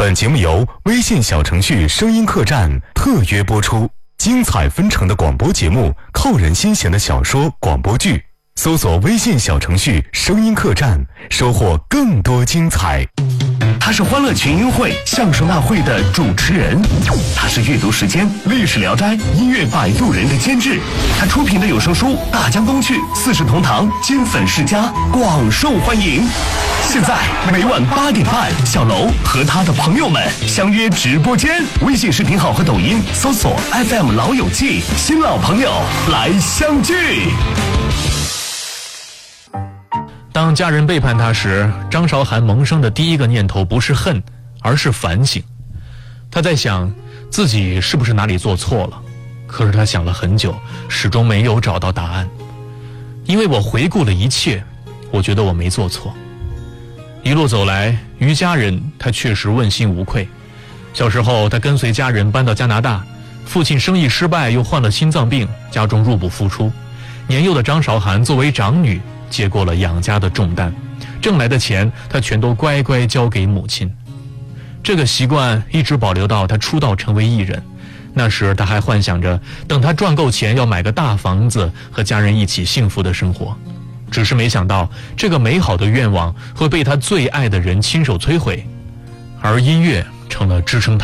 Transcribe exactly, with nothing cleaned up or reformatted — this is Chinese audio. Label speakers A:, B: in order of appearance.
A: 本节目由微信小程序声音客栈特约播出，精彩纷呈的广播节目，扣人心弦的小说广播剧，搜索微信小程序声音客栈，收获更多精彩。
B: 他是欢乐群英会相声大会的主持人，他是阅读时间历史聊斋音乐摆渡人的监制，他出品的有声书《大江东去》四世同堂金粉世家广受欢迎。现在每晚八点半，小楼和他的朋友们相约直播间，微信视频号和抖音搜索 F M 老友记，新老朋友来相聚。
C: 当家人背叛他时，张韶涵萌生的第一个念头不是恨，而是反省。他在想自己是不是哪里做错了，可是他想了很久，始终没有找到答案。因为我回顾了一切，我觉得我没做错。一路走来，于家人他确实问心无愧。小时候他跟随家人搬到加拿大，父亲生意失败又患了心脏病，家中入不敷出。年幼的张韶涵作为长女，接过了养家的重担，挣来的钱她全都乖乖交给母亲。这个习惯一直保留到她出道成为艺人。那时她还幻想着等她赚够钱要买个大房子，和家人一起幸福的生活。只是没想到这个美好的愿望会被她最爱的人亲手摧毁，而音乐成了支撑她